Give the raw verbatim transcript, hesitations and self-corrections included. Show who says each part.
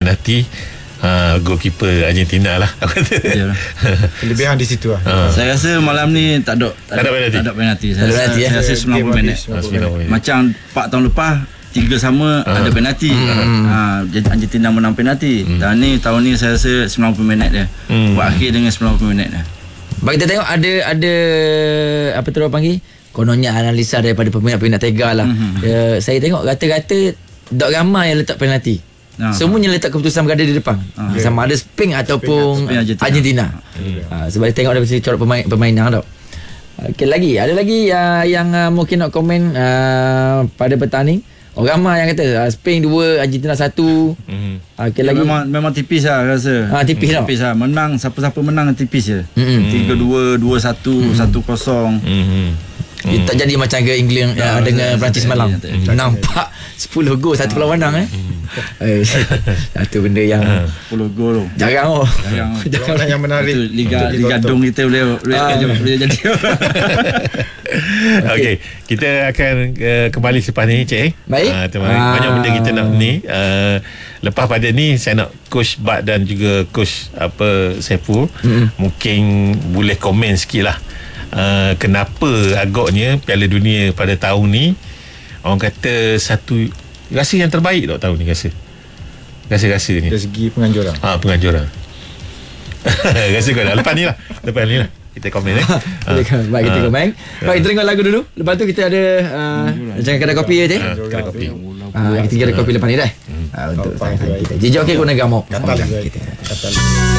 Speaker 1: penalti, Ha, goalkeeper Argentina lah.
Speaker 2: Kelebihan di situ lah.
Speaker 1: Ha.
Speaker 3: Saya rasa malam ni tak ada tak ada penalti. Tak ada penalti. Saya rasa,
Speaker 4: penalti,
Speaker 3: saya rasa sembilan puluh minit. Macam empat tahun lepas tiga sama ha. ada penalti. Hmm. Ha, Argentina menang penalti. Hmm. Dan ni tahun ni saya rasa sembilan puluh minit dia. Hmm. Buat akhir dengan sembilan puluh minit dia.
Speaker 4: Baik, kita tengok ada ada apa tu orang panggil? Kononnya analisa daripada peminat-peminat Tega lah. Hmm. Uh, saya tengok rata-rata Dok ramai yang letak penalti. Ha, semuanya letak keputusan berada di depan. Ha, sama ada Spain ataupun Spain, Argentina, Argentina. Ha, sebab tengok dari corak pemain permainan tau. Okey, lagi ada lagi uh, yang uh, mungkin nak komen uh, pada petang ni. Orang ramai yang kata uh, Spain dua, Argentina satu. Mm-hmm. Okey,
Speaker 3: ya,
Speaker 4: lagi
Speaker 3: memang memang tipis lah rasa.
Speaker 4: Ha, tipis lah.
Speaker 3: Tipis lah. Menang siapa-siapa menang tipis je.
Speaker 4: Mm-hmm.
Speaker 3: tiga dua, dua satu, satu kosong.
Speaker 1: Mhm.
Speaker 4: Hmm. Tak jadi macam ke England ya, dengan Perancis malam. Nampak sepuluh gol satu perlawanan eh. Eh satu benda yang
Speaker 3: sepuluh gol.
Speaker 4: Jarang oh.
Speaker 3: Jarang.
Speaker 2: Jarang yang menarik.
Speaker 3: Itu liga liga dong kita boleh boleh,
Speaker 4: ah.
Speaker 3: boleh jadi.
Speaker 1: Okey, kita akan uh, kembali selepas ni, Cik. Eh?
Speaker 4: Baik.
Speaker 1: Uh, ah. Banyak benda kita nak ni. Uh, lepas pada ni saya nak Coach Bat dan juga Coach apa Saiful mm-hmm. mungkin boleh komen sikit lah. Uh, kenapa agaknya Piala Dunia pada tahun ni orang kata satu rasa yang terbaik tak tahun ni rasa rasa-rasa ni
Speaker 2: dari segi penganjuran.
Speaker 1: ha, penganjuran rasa kau dah lepas ni lah lepas ni lah kita komen eh.
Speaker 4: ha. Baik, kita komen. Baik, kita tengok lagu dulu. Lepas tu kita ada uh, jangan kedai kopi je.
Speaker 1: Ha, kedai kopi.
Speaker 4: Ha, kita kedai kopi lepas ni dah. Ha, untuk kita. Jijok ke guna gamok.
Speaker 2: Katal kita. Katal.